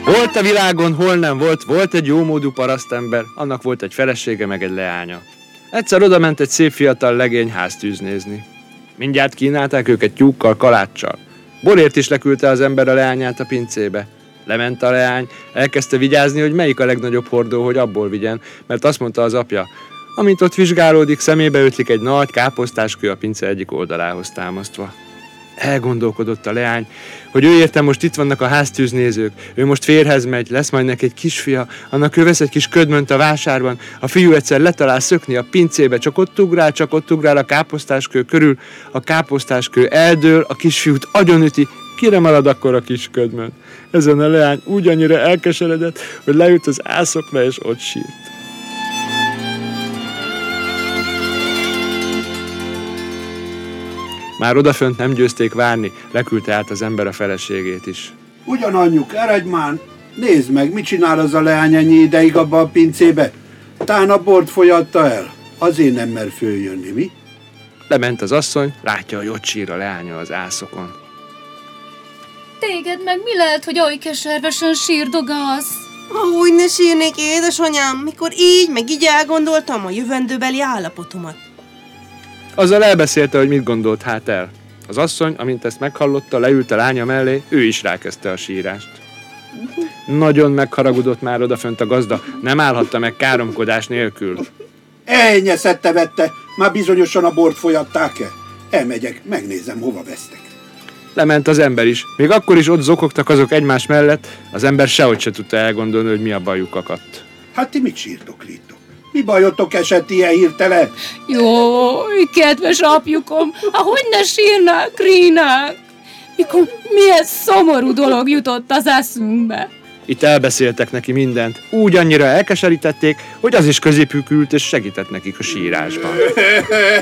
Volt a világon, hol nem volt, volt egy jómódú parasztember, annak volt egy felesége meg egy leánya. Egyszer odament egy szép fiatal legény háztűz nézni. Mindjárt kínálták őket tyúkkal, kaláccsal. Borért is leküldte az ember a leányát a pincébe. Lement a leány, elkezdte vigyázni, hogy melyik a legnagyobb hordó, hogy abból vigyen, mert azt mondta az apja, amint ott vizsgálódik, szemébe ötlik egy nagy káposztáskő a pince egyik oldalához támasztva. Elgondolkodott a leány, hogy ő érte most itt vannak a háztűznézők, ő most férhez megy, lesz majd neki egy kisfia, annak ő vesz egy kis ködmönt a vásárban, a fiú egyszer letalál szökni a pincébe, csak ott ugrál a káposztáskő körül, a káposztáskő eldől, a kisfiút agyonüti, kire marad akkor a kis ködmönt? Ezen a leány úgy annyira elkeseredett, hogy leült az ászokra és ott sírt. Már odafönt nem győzték várni, leküldte át az ember a feleségét is. Ugyan anyjuk, eredj már! Nézd meg, mit csinál az a leány ennyi ideig abba a pincébe? Tán a bort folyatta el. Azért nem mer följönni, mi? Lement az asszony, látja, hogy ott sír a leánya az ászokon. Téged meg mi lehet, hogy oly keservesen sírdogasz? Ahogy ne sírnék, édesanyám, mikor így, meg így elgondoltam a jövendőbeli állapotomat. Azzal elbeszélte, hogy mit gondolt hát el. Az asszony, amint ezt meghallotta, leült a lánya mellé, ő is rákezdte a sírást. Nagyon megharagudott már odafönt a gazda, nem állhatta meg káromkodás nélkül. Elnyeszette vette, már bizonyosan a bort folyatták-e? Elmegyek, megnézem, hova vesztek. Lement az ember is. Még akkor is ott zokogtak azok egymás mellett, az ember sehogy se tudta elgondolni, hogy mi a bajuk akadt. Hát ti mit sírtok, Lítok? Mi bajotok esett ilyen hirtelen? Jaj, kedves apjukom, ahogy ne sírnák, rínák, mikor milyen szomorú dolog jutott az eszünkbe. Itt elbeszéltek neki mindent. Úgy annyira elkeserítették, hogy az is középük ült és segített nekik a sírásban.